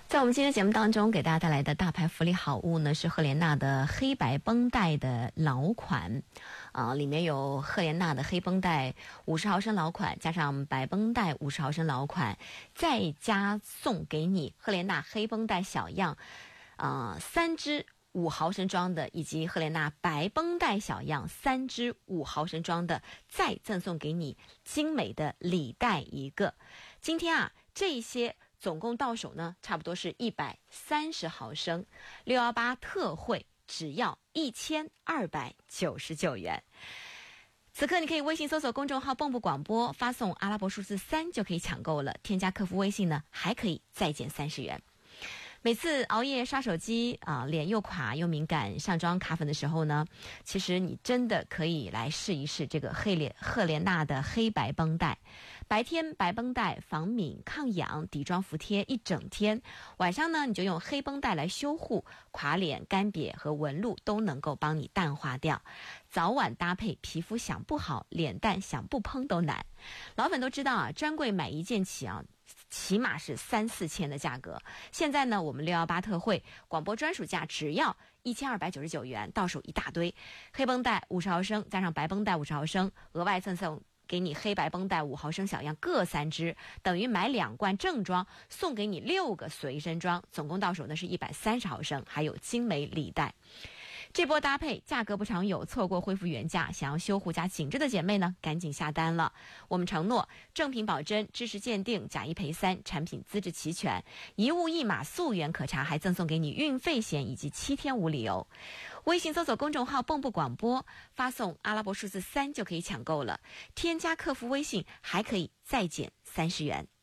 在我们今天节目当中给大家带来的大牌福利好物呢，是赫莲娜的黑白绷带的老款里面有赫莲娜的黑绷带50毫升老款，加上白绷带50毫升老款，再加送给你赫莲娜黑绷带小样3支5毫升装的，以及赫莲娜白绷带小样3支5毫升装的，再赠送给你精美的礼袋一个。今天这些总共到手呢，差不多是130毫升，618特惠只要1299元。此刻你可以微信搜索公众号蹦蹦广播，发送阿拉伯数字3就可以抢购了，添加客服微信呢，还可以再减30元。每次熬夜刷手机脸又垮又敏感，上妆卡粉的时候呢，其实你真的可以来试一试这个赫莲娜的黑白绷带。白天白绷带防敏抗痒底妆服帖一整天，晚上呢你就用黑绷带来修护，垮脸干瘪和纹路都能够帮你淡化掉。早晚搭配，皮肤想不好脸蛋想不嘭都难。老粉都知道专柜买一件起码是3-4千的价格，现在呢我们618特惠广播专属价只要1299元，到手一大堆。黑绷带50毫升加上白绷带50毫升，额外赠送给你黑白绷带5毫升小样各3支，等于买2罐正装送给你6个随身装，总共到手呢是130毫升，还有精美礼袋。这波搭配价格不常有，错过恢复原价，想要修护加紧致的姐妹呢，赶紧下单了。我们承诺正品保真，知识鉴定，假1赔3，产品资质齐全，一物一码溯源可查，还赠送给你运费险以及7天无理由。微信搜索公众号蹦蹦广播，发送阿拉伯数字3就可以抢购了，添加客服微信还可以再减30元。